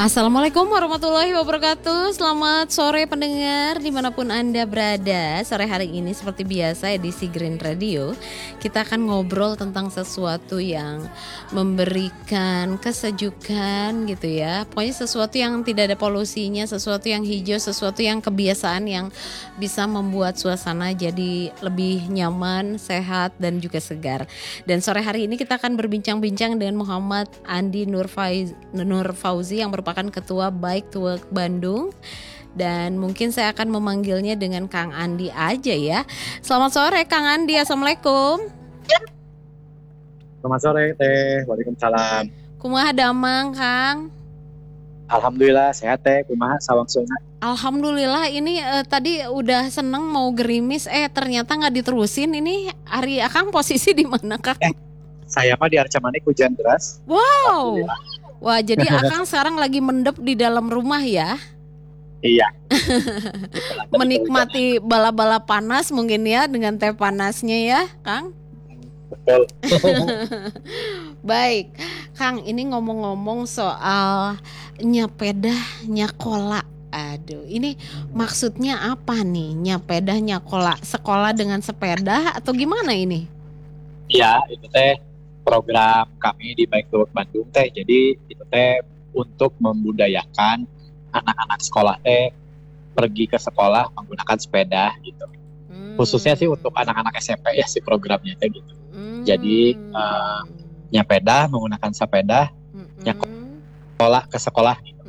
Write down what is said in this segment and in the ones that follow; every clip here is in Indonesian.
Assalamualaikum warahmatullahi wabarakatuh. Selamat sore pendengar dimanapun Anda berada. Sore hari ini seperti biasa edisi Green Radio, kita akan ngobrol tentang sesuatu yang memberikan kesejukan gitu ya. Pokoknya sesuatu yang tidak ada polusinya, sesuatu yang hijau, sesuatu yang kebiasaan yang bisa membuat suasana jadi lebih nyaman, sehat dan juga segar. Dan sore hari ini kita akan berbincang-bincang dengan Muhammad Andi Nur Fauzi yang merupakan Ketua Bike to Work Bandung. Dan mungkin saya akan memanggilnya dengan Kang Andi aja ya. Selamat sore Kang Andi, Assalamualaikum. Selamat sore Teh, waalaikumsalam. Kumaha damang Kang? Alhamdulillah sehat Teh, kumaha sawang sunat. Alhamdulillah ini tadi udah seneng mau gerimis, ternyata nggak diterusin. Ini hari Akang posisi di mana Kang? Saya mah di Arca Manik hujan deras. Wow. Wah, jadi Akang sekarang lagi mendep di dalam rumah ya? Iya. Menikmati bala-bala panas mungkin ya, dengan teh panasnya ya, Kang? Betul. Baik, Kang, ini ngomong-ngomong soal nyapedah nyakola. Aduh, ini maksudnya apa nih? Nyapedah nyakola, sekolah dengan sepeda atau gimana ini? Iya, itu Teh program kami di Bike to Work Bandung Teh. Jadi itu Teh untuk membudayakan anak-anak sekolah Teh pergi ke sekolah menggunakan sepeda gitu. Khususnya sih untuk anak-anak SMP ya si programnya Teh gitu. Jadi nyapeda menggunakan sepeda nyakola ke sekolah gitu.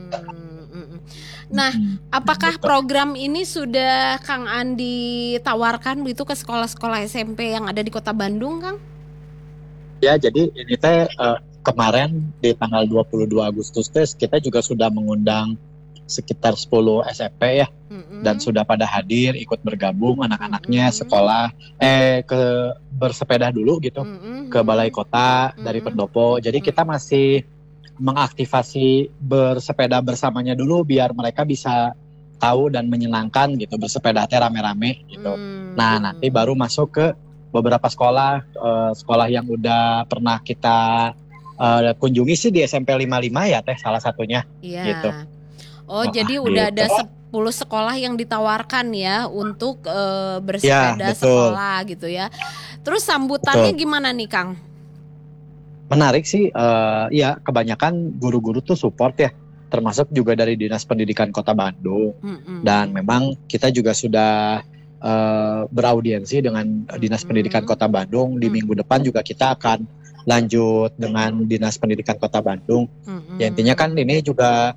Nah, apakah program ini sudah Kang Andi tawarkan begitu ke sekolah-sekolah SMP yang ada di Kota Bandung, Kang? Ya, jadi ini Teh kemarin di tanggal 22 Agustus Teh kita juga sudah mengundang sekitar 10 SMP ya. Dan sudah pada hadir ikut bergabung anak-anaknya sekolah ke bersepeda dulu gitu ke balai kota dari pendopo. Jadi kita masih mengaktifasi bersepeda bersamanya dulu biar mereka bisa tahu dan menyenangkan gitu bersepeda teh rame-rame gitu. Nah, nanti baru masuk ke beberapa sekolah yang udah pernah kita kunjungi sih di SMP 55 ya Teh salah satunya gitu. Oh, jadi udah ada 10 sekolah yang ditawarkan ya untuk bersepeda sekolah gitu ya. Terus sambutannya gimana nih Kang? Menarik sih, ya kebanyakan guru-guru tuh support ya, termasuk juga dari Dinas Pendidikan Kota Bandung. Dan memang kita juga sudah beraudiensi dengan Dinas Pendidikan Kota Bandung. Di minggu depan juga kita akan lanjut dengan Dinas Pendidikan Kota Bandung. Ya intinya kan ini juga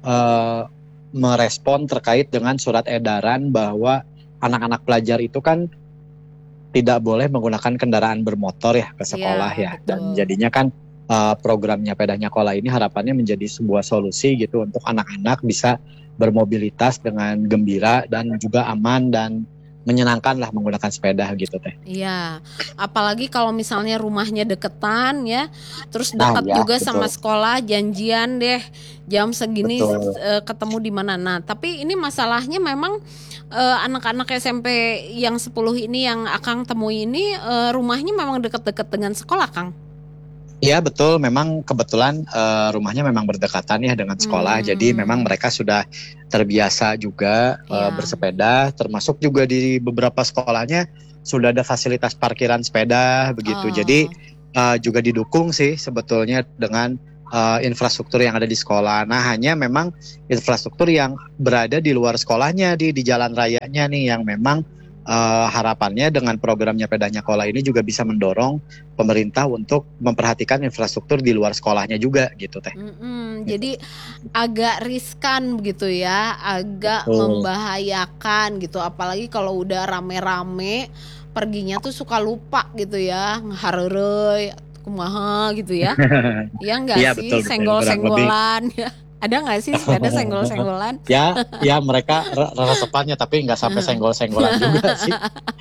merespon terkait dengan surat edaran bahwa anak-anak pelajar itu kan tidak boleh menggunakan kendaraan bermotor ya ke sekolah ya. Betul. Dan jadinya kan programnya Sepeda Nyakola ini harapannya menjadi sebuah solusi gitu untuk anak-anak bisa bermobilitas dengan gembira dan juga aman dan menyenangkan lah menggunakan sepeda gitu Teh. Iya, apalagi kalau misalnya rumahnya deketan ya, terus dekat juga betul. Sama sekolah, janjian deh jam segini ketemu di mana. Nah, tapi ini masalahnya memang anak-anak SMP yang 10 ini yang Akang temui ini rumahnya memang dekat-dekat dengan sekolah, Kang. Iya betul, memang kebetulan rumahnya memang berdekatan ya dengan sekolah. Jadi memang mereka sudah terbiasa juga bersepeda, termasuk juga di beberapa sekolahnya sudah ada fasilitas parkiran sepeda begitu. Jadi juga didukung sih sebetulnya dengan infrastruktur yang ada di sekolah. Nah, hanya memang infrastruktur yang berada di luar sekolahnya di jalan rayanya nih yang memang harapannya dengan programnya Sepeda Nyakola ini juga bisa mendorong pemerintah untuk memperhatikan infrastruktur di luar sekolahnya juga gitu Teh. Jadi agak riskan begitu ya, agak membahayakan gitu, apalagi kalau udah rame-rame perginya tuh suka lupa gitu ya, ngahareureuy kumaha gitu ya. Ya enggak ya, sih, betul, senggol-senggolan ya. Ada nggak sih sepeda senggol-senggolan? Ya mereka resepannya tapi nggak sampai senggol-senggolan juga sih.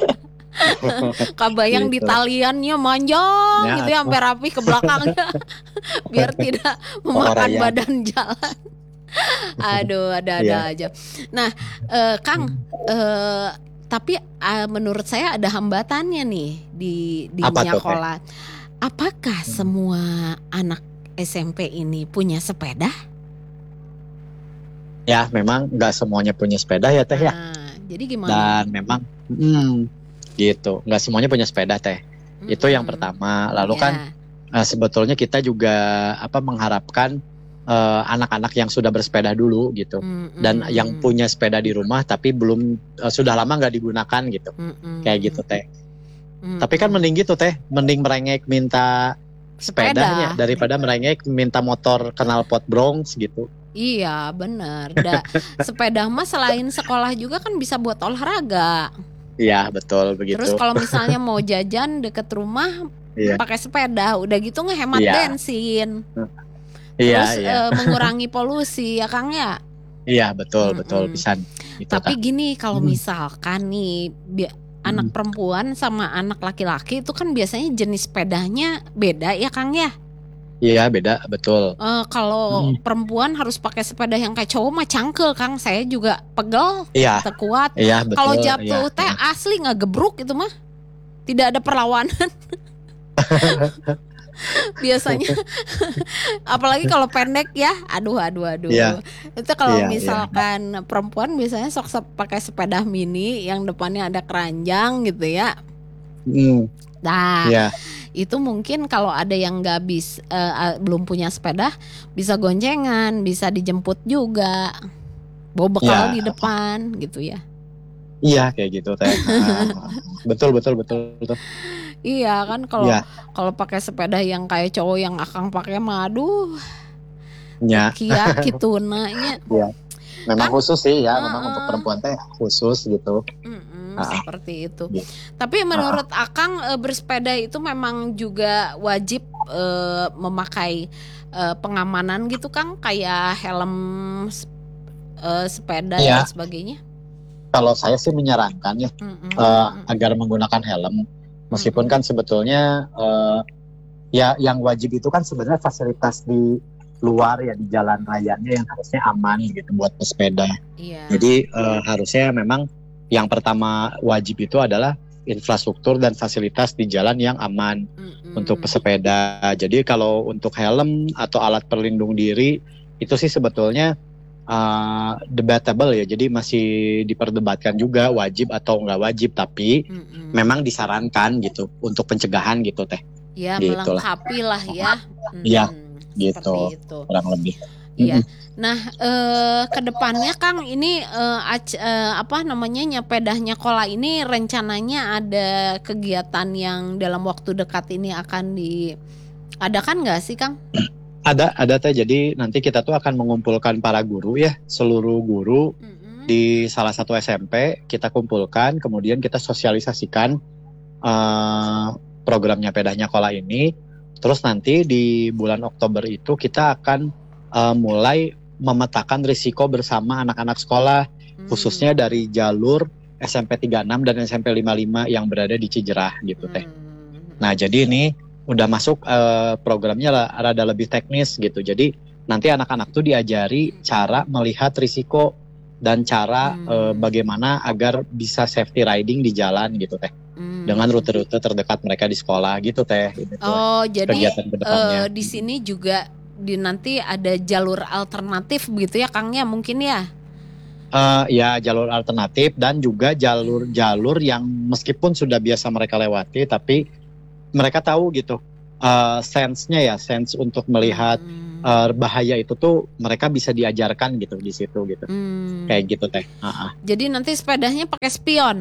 Kabayang gitu. Di taliannya manjang gitu ya, sampai rapi ke belakangnya biar tidak memakan badan jalan. Aduh, ada aja. Nah, Kang, tapi menurut saya ada hambatannya nih di Nyakola. Apakah semua anak SMP ini punya sepeda? Ya, memang nggak semuanya punya sepeda ya Teh ya. Nah, jadi gimana? Dan memang gitu, nggak semuanya punya sepeda Teh. Itu yang pertama. Lalu kan sebetulnya kita juga mengharapkan anak-anak yang sudah bersepeda dulu gitu, dan yang punya sepeda di rumah tapi belum sudah lama nggak digunakan gitu, kayak gitu Teh. Tapi kan mending gitu Teh, mending merengek minta sepedanya daripada merengek minta motor knalpot Bronx gitu. Iya benar. Sepeda mah selain sekolah juga kan bisa buat olahraga. Iya betul begitu. Terus kalau misalnya mau jajan deket rumah pakai sepeda, udah gitu ngehemat bensin. Terus mengurangi polusi ya Kang ya. Iya betul bisa. Gitu, tapi gini, kalau misalkan nih anak perempuan sama anak laki-laki itu kan biasanya jenis sepedanya beda ya Kang ya. Iya beda betul. Kalau perempuan harus pakai sepeda yang kayak cowok mah cangkel Kang. Saya juga pegel, kuat. Iya, kalau jatuh teh asli ngegebruk itu mah. Tidak ada perlawanan. Biasanya apalagi kalau pendek ya. Aduh. Iya. Itu kalau misalkan perempuan biasanya sok pakai sepeda mini yang depannya ada keranjang gitu ya. Nah, itu mungkin kalau ada yang nggak belum punya sepeda bisa goncengan, bisa dijemput juga, bawa bekal di depan gitu ya. Iya kayak gitu Teh. Betul. Iya kan kalau pakai sepeda yang kayak cowok yang Akang pakai mah aduh. Kia gitu nanya. Iya. Memang khusus sih ya, memang untuk perempuan teh khusus gitu. Seperti itu. Tapi menurut Akang bersepeda itu memang juga wajib memakai pengamanan gitu Kang, kayak helm sepeda dan sebagainya. Kalau saya sih menyarankan ya agar menggunakan helm, meskipun kan sebetulnya ya yang wajib itu kan sebenarnya fasilitas di luar ya, di jalan rayanya yang harusnya aman gitu buat pesepeda. Jadi harusnya memang yang pertama wajib itu adalah infrastruktur dan fasilitas di jalan yang aman untuk pesepeda. Jadi kalau untuk helm atau alat pelindung diri itu sih sebetulnya debatable ya. Jadi masih diperdebatkan juga wajib atau nggak wajib, tapi memang disarankan gitu untuk pencegahan gitu Teh. Ya gitu melengkapi lah ya. Iya gitu kurang lebih. Iya. Nah, kedepannya Kang ini nyepedahnya Kola ini rencananya ada kegiatan yang dalam waktu dekat ini akan diadakan nggak sih Kang? Ada Teh. Jadi nanti kita tuh akan mengumpulkan para guru ya, seluruh guru di salah satu SMP kita kumpulkan, kemudian kita sosialisasikan program nyepedahnya Kola ini. Terus nanti di bulan Oktober itu kita akan mulai memetakan risiko bersama anak-anak sekolah, khususnya dari jalur SMP 36 dan SMP 55 yang berada di Cijerah gitu Teh. Nah jadi ini udah masuk programnya rada lebih teknis gitu. Jadi nanti anak-anak tuh diajari cara melihat risiko dan cara bagaimana agar bisa safety riding di jalan gitu Teh. Dengan rute-rute terdekat mereka di sekolah gitu Teh. Jadi di sini juga nanti ada jalur alternatif begitu ya Kang ya mungkin ya? Ya jalur alternatif dan juga jalur yang meskipun sudah biasa mereka lewati, tapi mereka tahu gitu sense-nya ya, sense untuk melihat bahaya itu tuh mereka bisa diajarkan gitu di situ gitu. Kayak gitu Teh. Jadi nanti sepedanya pakai spion?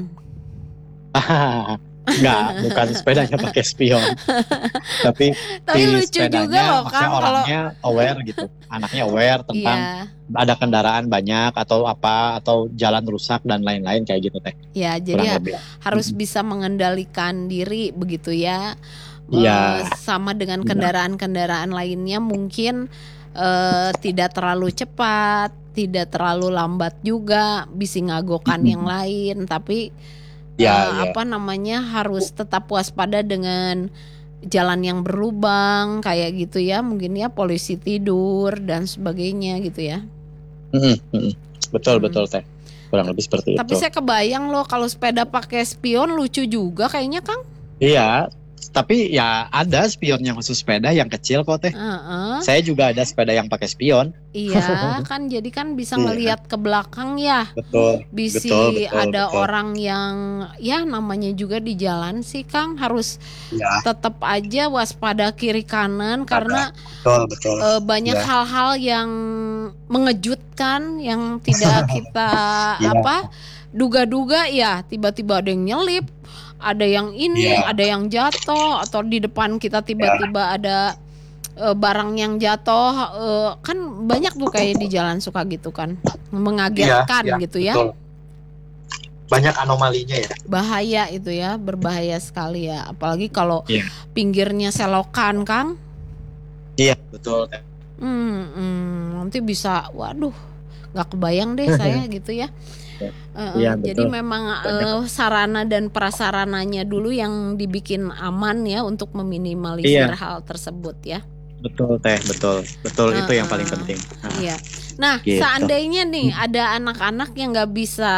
Enggak, bukan sepedanya pakai spion. tapi lucu juga loh Kang, orangnya aware gitu. Anaknya aware tentang ada kendaraan banyak atau jalan rusak dan lain-lain kayak gitu Teh. Ya, jadi harus bisa mengendalikan diri begitu ya. Sama dengan kendaraan-kendaraan lainnya mungkin tidak terlalu cepat, tidak terlalu lambat juga, bisa ngagokan yang lain, tapi harus tetap waspada dengan jalan yang berlubang kayak gitu ya, mungkin ya polisi tidur dan sebagainya gitu ya. Betul Teh, kurang lebih seperti itu. Tapi saya kebayang loh kalau sepeda pakai spion lucu juga kayaknya Kang. Iya, Tapi ya ada spionnya khusus sepeda yang kecil kok teh. Heeh. Saya juga ada sepeda yang pakai spion. Iya, kan jadi kan bisa Iya. ngelihat ke belakang ya. Betul. Bisa Betul. ada Betul. orang yang ya namanya juga di jalan sih Kang harus Ya, tetap aja waspada kiri kanan karena betul. banyak Ya. hal-hal yang mengejutkan yang tidak kita Iya. duga-duga ya, tiba-tiba ada yang nyelip, ada yang ini, Iya. ada yang jatuh atau di depan kita tiba-tiba ada barang yang jatuh, kan banyak tuh kayak di jalan suka gitu kan, mengagetkan Iya, gitu ya. betul. Banyak anomalinya ya. Bahaya itu ya, berbahaya sekali ya, apalagi kalau Iya. pinggirnya selokan Kang. Iya, betul. Nanti bisa, waduh, nggak kebayang deh saya gitu ya. Iya, Jadi betul. memang sarana dan prasarananya dulu yang dibikin aman ya untuk meminimalisir Iya. hal tersebut ya. Betul teh, betul itu yang paling penting. Iya. Nah, Gitu. seandainya nih ada anak-anak yang nggak bisa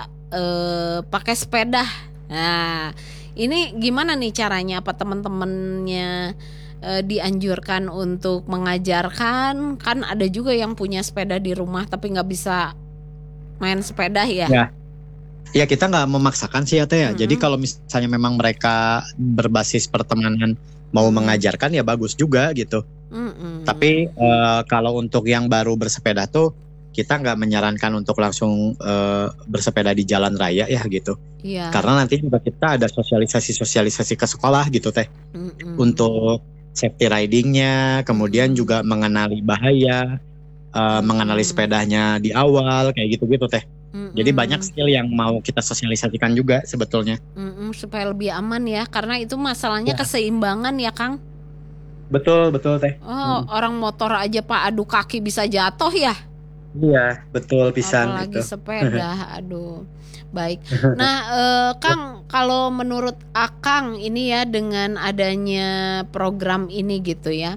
pakai sepeda, nah ini gimana nih caranya? Apa teman-temannya dianjurkan untuk mengajarkan? Kan ada juga yang punya sepeda di rumah tapi nggak bisa main sepeda ya. Ya kita nggak memaksakan sih ya teh ya. Mm-mm. Jadi kalau misalnya memang mereka berbasis pertemanan mau mengajarkan ya bagus juga gitu. Tapi kalau untuk yang baru bersepeda tuh kita nggak menyarankan untuk langsung bersepeda di jalan raya ya gitu. Iya. Karena nanti juga kita ada sosialisasi ke sekolah gitu teh. Untuk safety ridingnya, kemudian juga mengenali bahaya, mengenali sepedanya di awal kayak gitu teh. Jadi banyak skill yang mau kita sosialisasikan juga sebetulnya. Supaya lebih aman ya, karena itu masalahnya Ya. keseimbangan ya Kang. Betul teh. Orang motor aja Pak adu kaki bisa jatuh ya. Iya, betul pisan Apalagi itu. sepeda, aduh. Baik. Nah, Kang, kalau menurut Akang ini ya dengan adanya program ini gitu ya,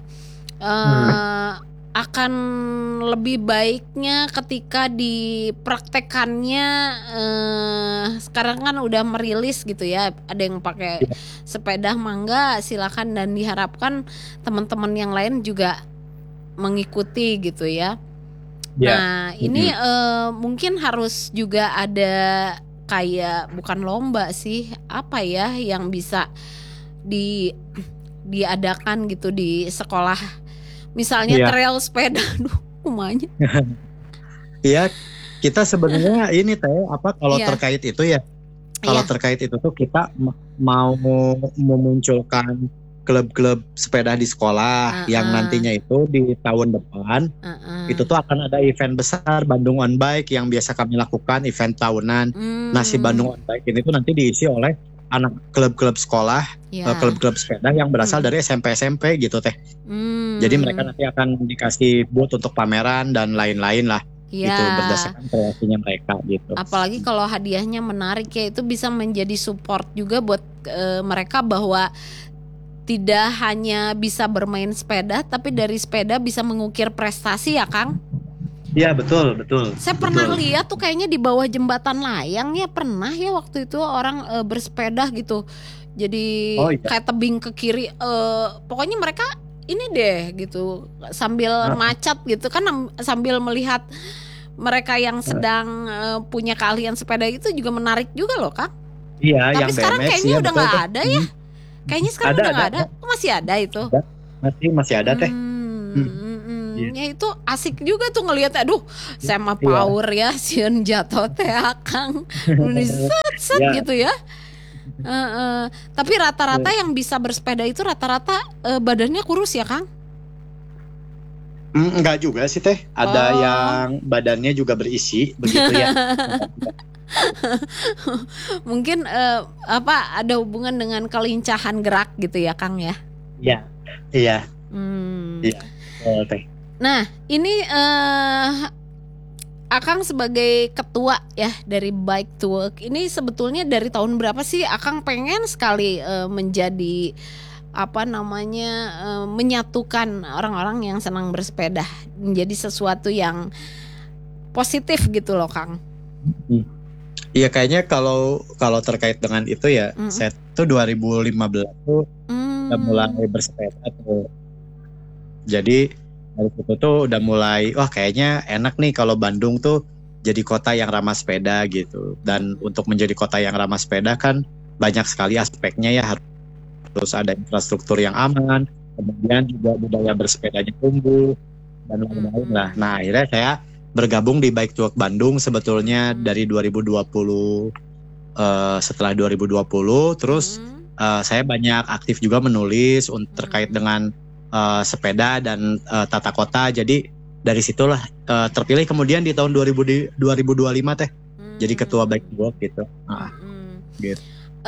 akan lebih baiknya ketika dipraktekannya, sekarang kan udah merilis gitu ya, ada yang pakai sepeda mangga silakan dan diharapkan teman-teman yang lain juga mengikuti gitu ya. Nah, ini mungkin harus juga ada kayak bukan lomba sih, apa ya yang bisa diadakan gitu di sekolah. Misalnya trail sepeda, aduh, kumanya. Iya, kita sebenarnya ini teh apa kalau terkait itu ya. Kalau terkait itu tuh kita mau memunculkan klub-klub sepeda di sekolah yang nantinya itu di tahun depan itu tuh akan ada event besar Bandung On Bike yang biasa kami lakukan, event tahunan. Nah, si Bandung On Bike ini tuh nanti diisi oleh anak klub-klub sekolah, klub-klub sepeda yang berasal dari SMP gitu teh. Jadi mereka nanti akan dikasih booth untuk pameran dan lain-lain lah. Itu berdasarkan kreasinya mereka gitu. Apalagi kalau hadiahnya menarik ya, itu bisa menjadi support juga buat mereka bahwa tidak hanya bisa bermain sepeda, tapi dari sepeda bisa mengukir prestasi ya Kang. Iya betul. Saya pernah lihat tuh kayaknya di bawah jembatan layang ya, pernah ya waktu itu orang bersepeda gitu. Jadi kayak tebing ke kiri, pokoknya mereka ini deh gitu sambil macet gitu kan, sambil melihat mereka yang sedang punya keahlian sepeda itu juga menarik juga loh Kak. Iya. Tapi yang sekarang BMX, kayaknya udah nggak ada ya. Kayaknya sekarang udah nggak ada. Masih ada itu. Masih ada teh. Ya itu asik juga tuh ngelihat, aduh saya mah power ya sieun jatuh teh Kang. Set gitu ya. Tapi rata-rata yang bisa bersepeda itu rata-rata badannya kurus ya Kang? Enggak juga sih teh. Ada yang badannya juga berisi begitu ya. Mungkin ada hubungan dengan kelincahan gerak gitu ya Kang ya? Iya. Iya. Teh. Nah ini Akang sebagai ketua ya dari Bike to Work ini sebetulnya dari tahun berapa sih Akang pengen sekali menjadi menyatukan orang-orang yang senang bersepeda menjadi sesuatu yang positif gitu loh Kang. Iya kayaknya kalau terkait dengan itu ya saya tuh 2015 tuh udah mulai bersepeda tuh. Jadi dari situ tuh udah mulai, wah kayaknya enak nih kalau Bandung tuh jadi kota yang ramah sepeda gitu. Dan untuk menjadi kota yang ramah sepeda kan banyak sekali aspeknya ya, harus ada infrastruktur yang aman, kemudian juga budaya bersepedanya tumbuh dan lain-lain lah. Nah akhirnya saya bergabung di Bike to Work Bandung sebetulnya dari 2020. Setelah 2020 terus saya banyak aktif juga menulis terkait dengan sepeda dan tata kota. Jadi dari situlah terpilih kemudian di tahun 2025 teh jadi ketua Bike to Work gitu. Gitu.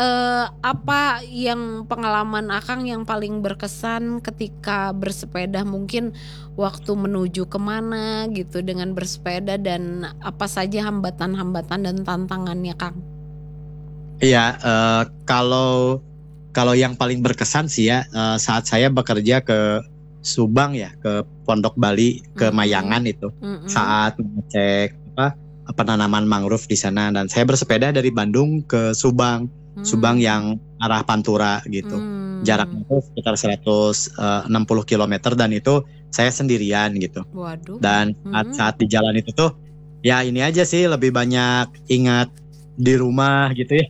Apa yang pengalaman Akang yang paling berkesan ketika bersepeda, mungkin waktu menuju kemana gitu dengan bersepeda, dan apa saja hambatan-hambatan dan tantangannya, Kang? Iya, kalau yang paling berkesan sih ya saat saya bekerja ke Subang ya, ke Pondok Bali, ke Mayangan itu, saat mengecek penanaman mangrove di sana, dan saya bersepeda dari Bandung ke Subang yang arah Pantura gitu. Jaraknya itu sekitar 160 km dan itu saya sendirian gitu. Waduh. Dan saat di jalan itu tuh ya ini aja sih, lebih banyak ingat di rumah gitu ya.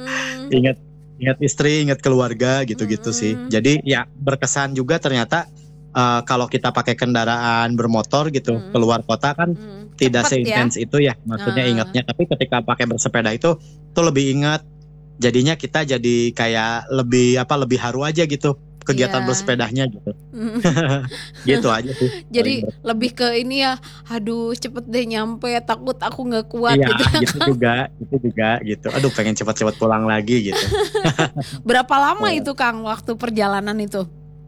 Ingat istri, ingat keluarga gitu-gitu sih. Jadi ya berkesan juga ternyata kalau kita pakai kendaraan bermotor gitu keluar kota kan tidak seintens itu ya, maksudnya ingatnya. Tapi ketika pakai bersepeda itu tuh lebih ingat. Jadinya kita jadi kayak lebih haru aja gitu kegiatan bersepedanya gitu. Gitu aja sih. Jadi lebih ke ini ya, aduh cepet deh nyampe, takut aku nggak kuat gitu. Itu juga gitu. Aduh pengen cepat-cepat pulang lagi gitu. Berapa lama itu Kang waktu perjalanan itu?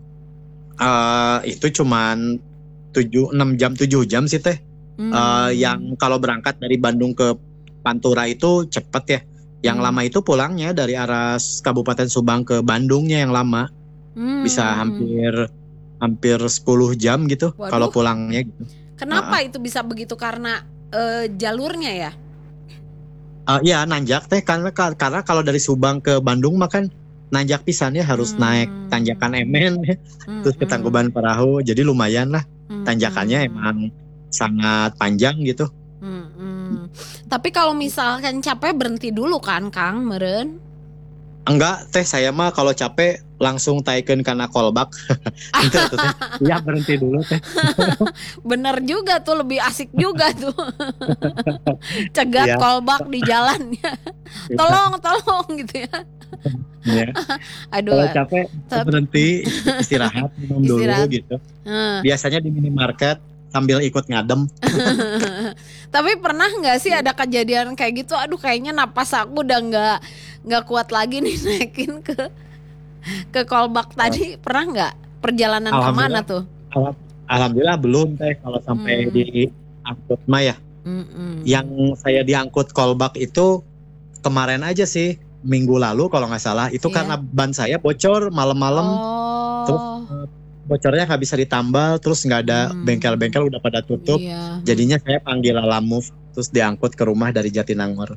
Itu cuman 6 jam 7 jam sih teh. Yang kalau berangkat dari Bandung ke Pantura itu cepet ya. Yang lama itu pulangnya dari arah Kabupaten Subang ke Bandungnya yang lama. Bisa hampir 10 jam gitu. Waduh. Kalau pulangnya gitu. Kenapa itu bisa begitu? Karena jalurnya ya? Iya nanjak teh, karena kalau dari Subang ke Bandung makan nanjak pisannya, harus naik tanjakan Emen terus ke Tangkuban Perahu. Jadi lumayan lah tanjakannya, emang sangat panjang gitu. Tapi kalau misalkan capek berhenti dulu kan Kang meren? Enggak teh, saya mah kalau capek langsung taikeun kana kolbak. Itu tuh teh. Ya berhenti dulu teh. Bener juga tuh, lebih asik juga tuh. Cegat kolbak di jalannya. Tolong gitu ya. Aduh. Kalau capek berhenti, istirahat, minum dulu gitu. Biasanya di minimarket sambil ikut ngadem. Tapi pernah nggak sih ada kejadian kayak gitu? Aduh kayaknya napas aku udah nggak kuat lagi nih naikin ke kolbak tadi. Pernah nggak? Perjalanan kemana tuh? Alhamdulillah belum teh, kalau sampai diangkut mah ya. Yang saya diangkut kolbak itu kemarin aja sih, minggu lalu kalau nggak salah. Itu karena ban saya bocor malam-malam. Terus bocornya nggak bisa ditambal, terus nggak ada bengkel-bengkel udah pada tutup. Jadinya saya panggil Alamove terus diangkut ke rumah dari Jatinangor.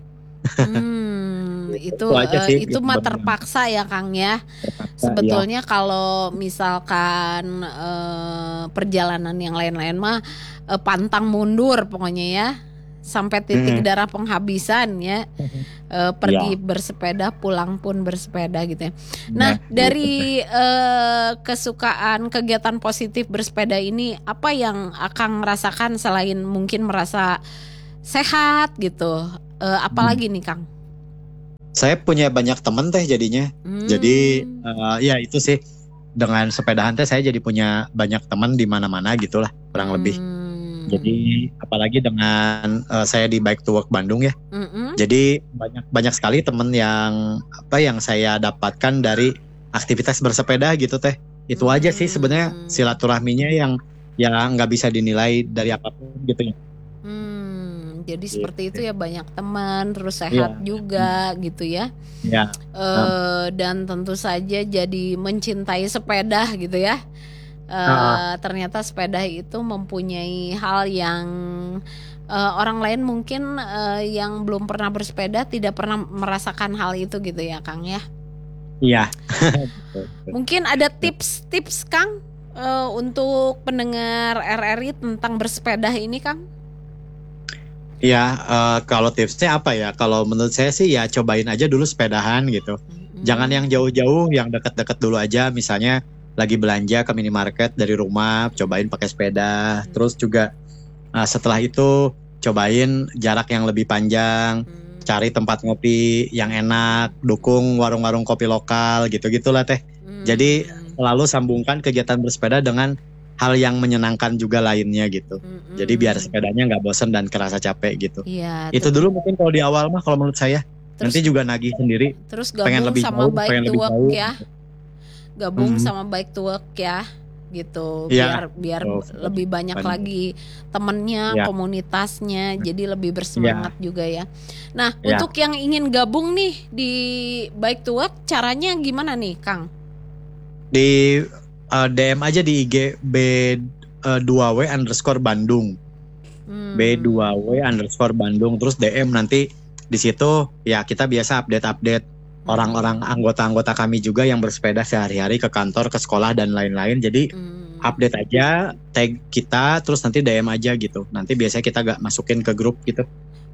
Itu mah terpaksa ya Kang ya. Sebetulnya kalau misalkan perjalanan yang lain-lain mah pantang mundur pokoknya ya, sampai titik darah penghabisan ya. Pergi bersepeda, pulang pun bersepeda gitu ya. Nah, dari kesukaan kegiatan positif bersepeda ini, apa yang Akang rasakan selain mungkin merasa sehat gitu? Apalagi nih Kang? Saya punya banyak teman teh jadinya. Jadi ya itu sih, dengan sepedahan teh saya jadi punya banyak teman di mana-mana gitulah kurang lebih. Jadi apalagi dengan saya di Bike to Work Bandung ya. Jadi banyak sekali teman yang saya dapatkan dari aktivitas bersepeda gitu teh. Itu aja sih sebenarnya silaturahminya yang nggak bisa dinilai dari apapun gitu ya. Jadi seperti itu ya, banyak teman, terus sehat juga gitu ya. Dan tentu saja jadi mencintai sepeda gitu ya. Ternyata sepeda itu mempunyai hal yang orang lain mungkin yang belum pernah bersepeda tidak pernah merasakan hal itu gitu ya Kang ya. Iya. Mungkin ada tips-tips Kang untuk pendengar RRI tentang bersepeda ini Kang? Ya, kalau tipsnya apa ya? Kalau menurut saya sih ya cobain aja dulu sepedahan gitu. Jangan yang jauh-jauh, yang deket-deket dulu aja. Misalnya lagi belanja ke minimarket dari rumah, cobain pakai sepeda. Terus juga setelah itu cobain jarak yang lebih panjang, cari tempat ngopi yang enak, dukung warung-warung kopi lokal gitu-gitulah Teh. Jadi selalu sambungkan kegiatan bersepeda dengan hal yang menyenangkan juga lainnya gitu. Jadi biar sepedanya nggak bosan dan kerasa capek gitu. Iya, Itu dulu mungkin kalau di awal mah kalau menurut saya. Terus, nanti juga nagih sendiri. Terus pengen gabung lebih sama jauh, Bike to Work ya. Gabung Mhm. sama Bike to Work ya. Gitu. Iya. Biar Betul. lebih banyak Benar. lagi temennya, Iya. komunitasnya, jadi lebih bersemangat juga ya. Nah, Iya. untuk yang ingin gabung nih di Bike to Work, caranya gimana nih, Kang? Di DM aja di IG B2W_Bandung. B2W_Bandung. Terus DM nanti di situ ya kita biasa update orang-orang anggota-anggota kami juga yang bersepeda sehari-hari ke kantor, ke sekolah dan lain-lain. Jadi update aja, tag kita, terus nanti DM aja gitu. Nanti biasanya kita gak masukin ke grup gitu.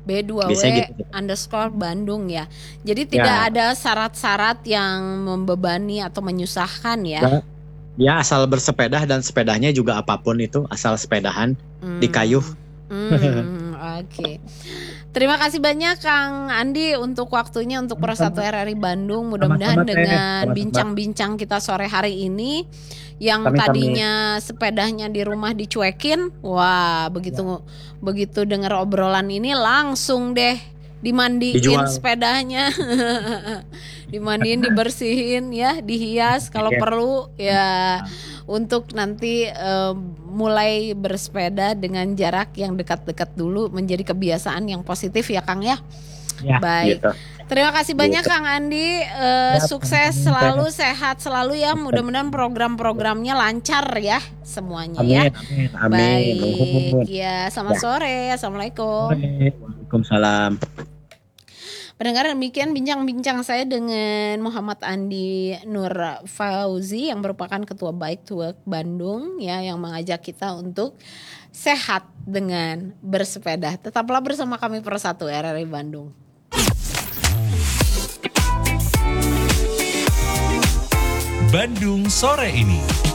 B2W_Bandung ya. Jadi tidak ada syarat-syarat yang membebani atau menyusahkan ya. Ya asal bersepeda dan sepedanya juga apapun itu, asal sepedahan dikayuh. Oke. Terima kasih banyak Kang Andi untuk waktunya untuk Persatu RRI Bandung. Mudah-mudahan dengan bincang-bincang kita sore hari ini yang tadinya sepedanya di rumah dicuekin, wah begitu dengar obrolan ini langsung deh dimandiin sepedanya. Dimandiin, dibersihin ya, dihias kalau perlu ya, untuk nanti mulai bersepeda dengan jarak yang dekat-dekat dulu menjadi kebiasaan yang positif ya Kang ya. Baik. Gitu. Terima kasih banyak Kang Andi, sukses selalu, sehat selalu ya. Mudah-mudahan program-programnya lancar ya semuanya. Amin, ya. Amin. Baik ya, selamat sore. Assalamualaikum. Waalaikumsalam. Pendengar, demikian bincang-bincang saya dengan Muhammad Andi Nur Fauzi yang merupakan Ketua Bike to Work Bandung ya, yang mengajak kita untuk sehat dengan bersepeda. Tetaplah bersama kami Persatu RRI Bandung. Bandung sore ini.